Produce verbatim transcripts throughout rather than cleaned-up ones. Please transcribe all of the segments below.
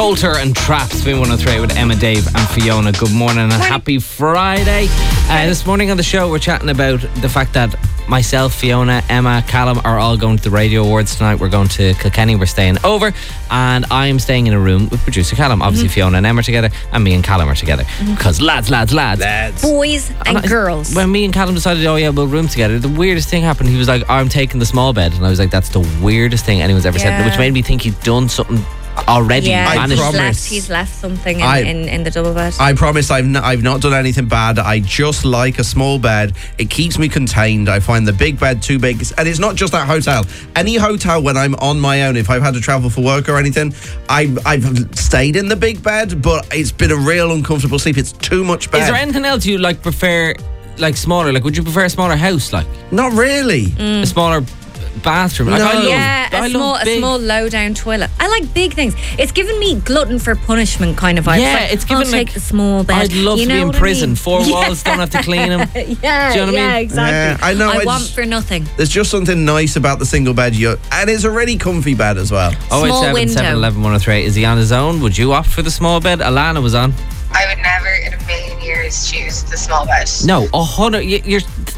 Coulter and Traps, B one oh three with Emma, Dave and Fiona. Good morning and morning. Happy Friday. Uh, this morning on the show we're chatting about the fact that myself, Fiona, Emma, Callum are all going to the Radio Awards tonight. We're going to Kilkenny, we're staying over, and I'm staying in a room with producer Callum. Obviously mm-hmm. Fiona and Emma are together, and me and Callum are together. Because mm-hmm. lads, lads, lads, lads. Boys and, and I, girls. When me and Callum decided, oh yeah, we'll room together, the weirdest thing happened. He was like, I'm taking the small bed. And I was like, that's the weirdest thing anyone's ever yeah. said, which made me think he'd done something already. Yeah, he's left, he's left something in, I, in, in the double bed. I promise I've, n- I've not done anything bad. I just like a small bed. It keeps me contained. I find the big bed too big. And it's not just that hotel. Any hotel when I'm on my own, if I've had to travel for work or anything, I, I've stayed in the big bed, but it's been a real uncomfortable sleep. It's too much bed. Is there anything else you like prefer, like smaller? Like, would you prefer a smaller house? Like, not really. Mm. A smaller bathroom. Like, no. I love, yeah, a I small, love a small low down toilet. I like big things. It's given me glutton for punishment kind of vibes. Yeah, like, it's given I'll like take the small bed. I'd love you to know be in prison. I mean? Four yeah. walls, don't have to clean them. yeah, Do you know what yeah, I mean? exactly. Yeah, I know. I I want just, for nothing. There's just something nice about the single bed, you and it's a really comfy bed as well. oh eight seven, seven one one one oh three. Is he on his own? Would you opt for the small bed? Alana was on. I would never in a million years choose the small bed. No, a hundred. You're.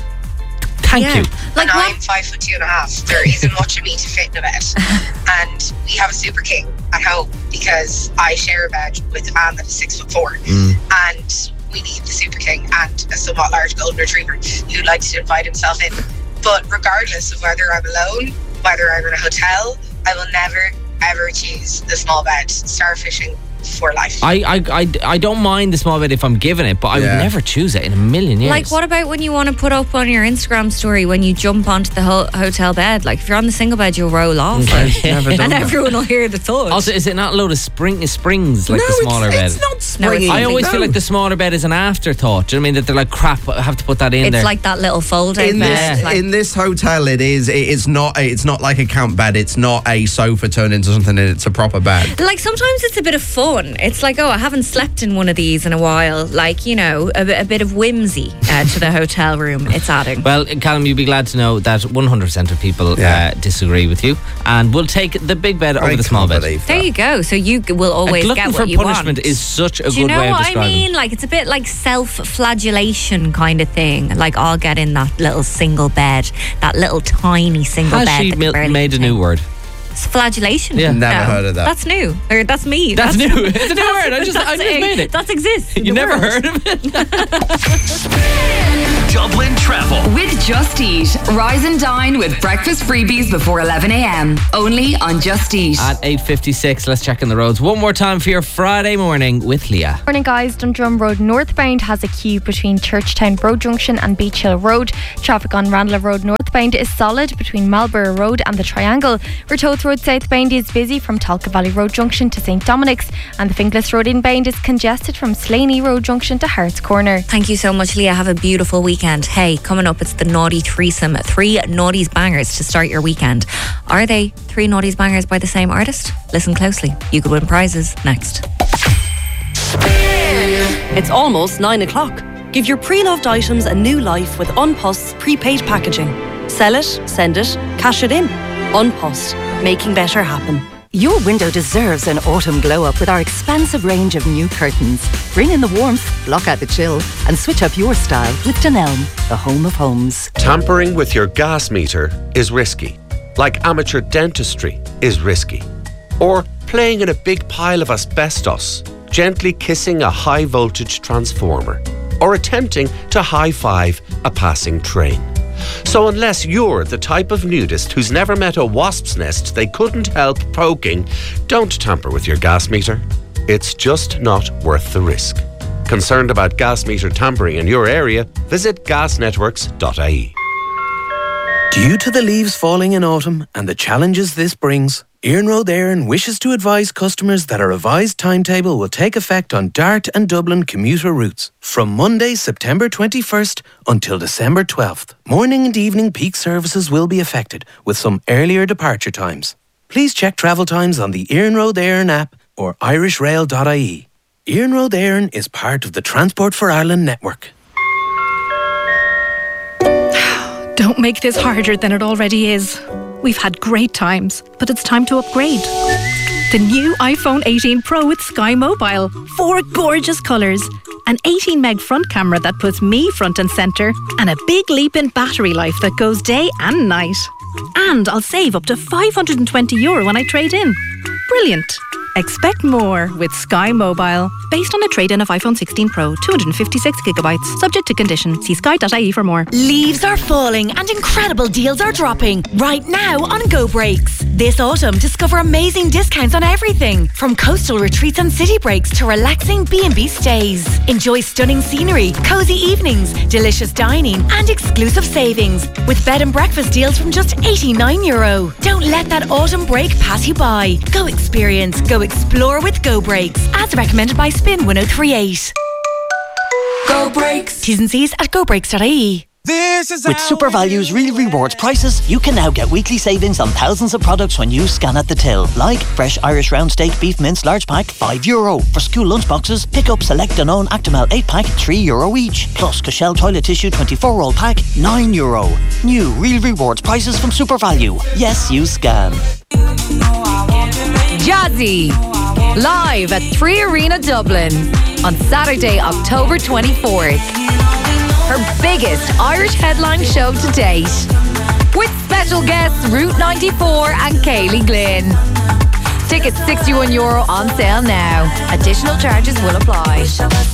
Thank yeah. you. Like, and I'm five foot two and a half. There isn't much of me to fit in a bed. And we have a super king at home because I share a bed with a man that is six foot four. Mm. And we need the super king and a somewhat large golden retriever who likes to invite himself in. But regardless of whether I'm alone, whether I'm in a hotel, I will never, ever choose the small bed. Starfishing for life. I, I, I, I don't mind the small bed if I'm given it, but I yeah. would never choose it in a million years. Like, what about when you want to put up on your Instagram story when you jump onto the ho- hotel bed? Like, if you're on the single bed, you'll roll off. I've never done and that. everyone will hear the thud. Also, is it not a load of spring springs like no, the smaller it's, bed? it's not springy. No, I always no. feel like the smaller bed is an afterthought. Do you know what I mean? That they're like, crap, I have to put that in it's there. It's like that little fold-out in bed. this, like, in this hotel, it is. It, it's not. A, it's not like a camp bed. It's not a sofa turned into something. It's a proper bed. Like, sometimes it's a bit of fun. It's like, oh, I haven't slept in one of these in a while. Like, you know, a, a bit of whimsy uh, to the hotel room. It's adding. Well, Callum, you'd be glad to know that one hundred percent of people yeah. uh, disagree with you, and we'll take the big bed over I the small bed. There you go. So you will always a get what for you punishment want. is such a Do you good know way of what I describing. mean? Like, it's a bit like self-flagellation kind of thing. Like, I'll get in that little single bed, that little tiny single Has bed. she that mil- barely made a contain. new word? It's flagellation. Yeah. Never No, heard of that. That's new. Or that's me. That's, That's new. It's a new word. I just, I just made it. That exists. in You the never world. heard of it? Dublin Travel with Just Eat. Rise and dine with breakfast freebies before eleven a.m. Only on Just Eat. At eight fifty-six, let's check in the roads one more time for your Friday morning with Leah. Morning guys, Dundrum Road northbound has a queue between Churchtown Road Junction and Beach Hill Road. Traffic on Randall Road northbound is solid between Marlborough Road and the Triangle. Retoath Road southbound is busy from Talca Valley Road Junction to St Dominic's, and the Finglas Road inbound is congested from Slaney Road Junction to Harts Corner. Thank you so much, Leah. Have a beautiful weekend. Hey, coming up, it's the Naughty Threesome. Three Naughties Bangers to start your weekend. Are they three Naughties Bangers by the same artist? Listen closely. You could win prizes next. It's almost nine o'clock. Give your pre-loved items a new life with Unpost's prepaid packaging. Sell it, send it, cash it in. Unpost, making better happen. Your window deserves an autumn glow-up with our expansive range of new curtains. Bring in the warmth, block out the chill, and switch up your style with Dunelm, the home of homes. Tampering with your gas meter is risky, like amateur dentistry is risky. Or playing in a big pile of asbestos, gently kissing a high-voltage transformer, or attempting to high-five a passing train. So unless you're the type of nudist who's never met a wasp's nest they couldn't help poking, don't tamper with your gas meter. It's just not worth the risk. Concerned about gas meter tampering in your area? Visit gas networks dot I E. Due to the leaves falling in autumn and the challenges this brings, Iarnród Éireann wishes to advise customers that a revised timetable will take effect on Dart and Dublin commuter routes from Monday, September twenty-first until December twelfth. Morning and evening peak services will be affected with some earlier departure times. Please check travel times on the Iarnród Éireann app or irish rail dot I E. Iarnród Éireann is part of the Transport for Ireland network. Don't make this harder than it already is. We've had great times, but it's time to upgrade. The new iPhone eighteen Pro with Sky Mobile. Four gorgeous colours. An eighteen meg front camera that puts me front and centre. And a big leap in battery life that goes day and night. And I'll save up to five hundred twenty euro when I trade in. Brilliant. Expect more with Sky Mobile. Based on a trade-in of iPhone sixteen Pro, two hundred fifty-six gigabytes. Subject to condition. See sky dot I E for more. Leaves are falling and incredible deals are dropping right now on Go Breaks. This autumn, discover amazing discounts on everything. From coastal retreats and city breaks to relaxing B and B stays. Enjoy stunning scenery, cosy evenings, delicious dining and exclusive savings. With bed and breakfast deals from just eighty-nine euro. Don't let that autumn break pass you by. Go experience, go explore with Go Breaks. As recommended by Spin one oh three eight. Go Breaks. T's and C's at go breaks dot I E. This is With Super Values Real Rewards prices, you can now get weekly savings on thousands of products when you scan at the till. Like fresh Irish round steak beef mince large pack, five euro. For school lunchboxes, pick up select Danone Actimel eight pack, three euro each. Plus Cashel toilet tissue twenty-four roll pack, nine euro. New Real Rewards prices from Super Value. Yes, you scan. Jazzy, live at three Arena Dublin on Saturday, October twenty-fourth. Her biggest Irish headline show to date, with special guests Route ninety-four and Kaylee Glynn. Tickets sixty-one euro on sale now. Additional charges will apply.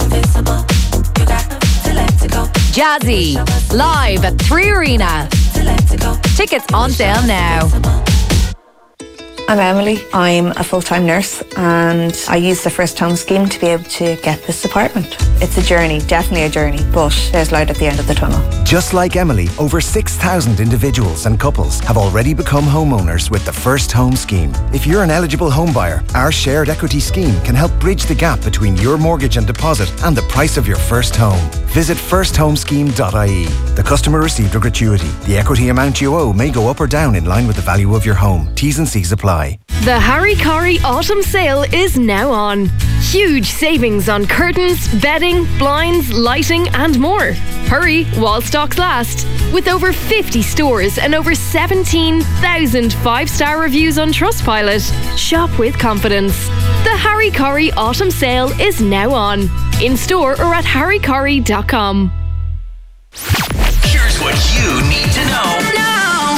Jazzy, live at three Arena. Tickets on sale now. I'm Emily. I'm a full-time nurse and I use the First Home Scheme to be able to get this apartment. It's a journey, definitely a journey, but there's light at the end of the tunnel. Just like Emily, over six thousand individuals and couples have already become homeowners with the First Home Scheme. If you're an eligible home buyer, our shared equity scheme can help bridge the gap between your mortgage and deposit and the price of your first home. Visit first home scheme dot I E. The customer received a gratuity. The equity amount you owe may go up or down in line with the value of your home. T's and C's apply. The Harry Corrie Autumn Sale is now on. Huge savings on curtains, bedding, blinds, lighting and more. Hurry while stocks last. With over fifty stores and over seventeen thousand five-star reviews on Trustpilot. Shop with confidence. The Harry Corrie Autumn Sale is now on. In store or at harry corrie dot com. Here's what you need to know now.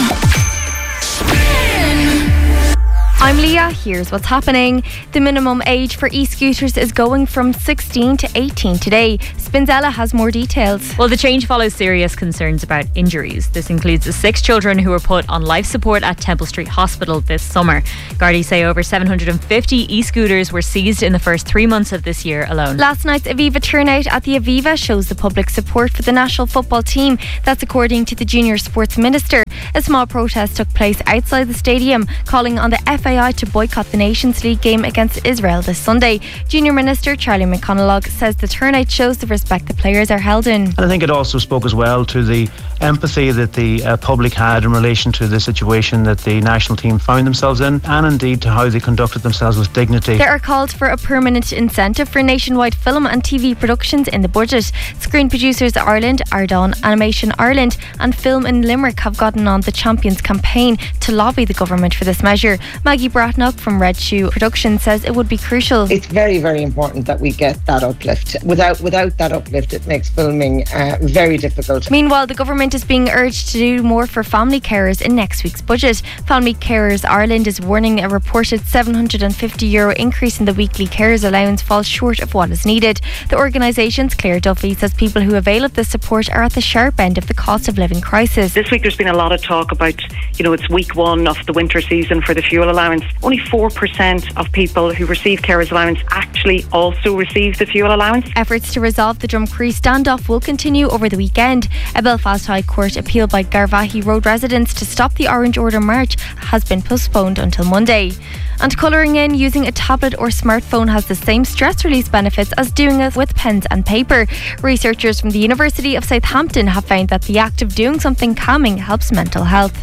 I'm Leah, here's what's happening. The minimum age for e-scooters is going from sixteen to eighteen today. Spinzella has more details. Well, the change follows serious concerns about injuries. This includes the six children who were put on life support at Temple Street Hospital this summer. Gardaí say over seven hundred fifty e-scooters were seized in the first three months of this year alone. Last night's Aviva turnout at the Aviva shows the public support for the national football team. That's according to the Junior Sports Minister. A small protest took place outside the stadium, calling on the F A I to boycott the Nations League game against Israel this Sunday. Junior Minister Charlie McConalogue says the turnout shows the respect the players are held in. And I think it also spoke as well to the empathy that the uh, public had in relation to the situation that the national team found themselves in, and indeed to how they conducted themselves with dignity. There are calls for a permanent incentive for nationwide film and T V productions in the budget. Screen Producers Ireland, Ardon Animation Ireland and Film in Limerick have gotten on the Champions campaign to lobby the government for this measure. Maggie Bratnock from Red Shoe Productions says it would be crucial. It's very, very important that we get that uplift. Without without that uplift, it makes filming uh, very difficult. Meanwhile, the government is being urged to do more for family carers in next week's budget. Family Carers Ireland is warning a reported seven hundred fifty euro increase in the weekly carers allowance falls short of what is needed. The organisation's Claire Duffy says people who avail of this support are at the sharp end of the cost of living crisis. This week there's been a lot of talk about, you know, it's week one of the winter season for the fuel allowance. Only four percent of people who receive carers allowance actually also receive the fuel allowance. Efforts to resolve the Drumcree standoff will continue over the weekend. A Belfast High Court appeal by Garvaghey Road residents to stop the Orange Order March has been postponed until Monday. And colouring in using a tablet or smartphone has the same stress release benefits as doing it with pens and paper. Researchers from the University of Southampton have found that the act of doing something calming helps mental health.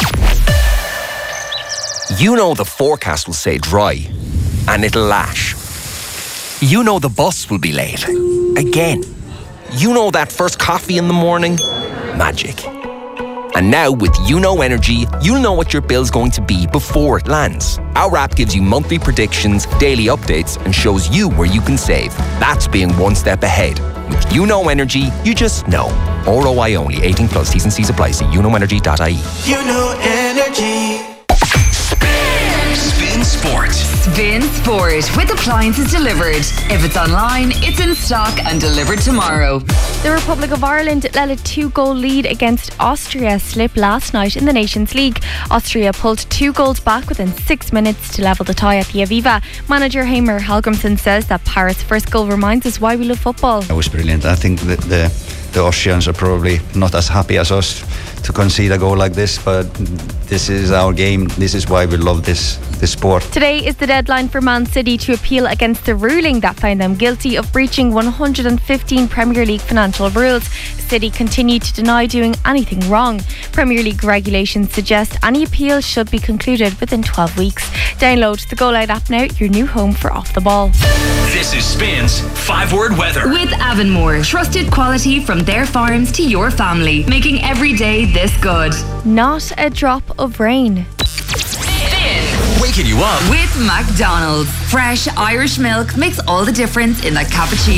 You know the forecast will say dry and it'll lash. You know the bus will be late. Again. You know that first coffee in the morning? Magic. And now with YouKnow Energy, you'll know what your bill's going to be before it lands. Our app gives you monthly predictions, daily updates, and shows you where you can save. That's being one step ahead. With YouKnow Energy, you just know. R O I only. eighteen plus. T's and C's apply. See you know energy dot I E. YouKnow Energy. Spin Sport. Spin Sport with appliances delivered. If it's online, it's in stock and delivered tomorrow. The Republic of Ireland let a two-goal lead against Austria slip last night in the Nations League. Austria pulled two goals back within six minutes to level the tie at the Aviva. Manager Heimer Hallgrimsson says that Parrot's first goal reminds us why we love football. It was brilliant. I think that the, the Austrians are probably not as happy as us to concede a goal like this, but this is our game. This is why we love this, this sport. Today is the deadline for Man City to appeal against the ruling that found them guilty of breaching one hundred fifteen Premier League financial rules. City continue to deny doing anything wrong. Premier League regulations suggest any appeal should be concluded within twelve weeks. Download the Go Loud app now, your new home for Off the Ball. This is Spin's five-word weather. With Avonmore, trusted quality from their farms to your family, making every day this good. Not a drop of rain. Waking you up With McDonald's. Fresh Irish milk makes all the difference in that cappuccino.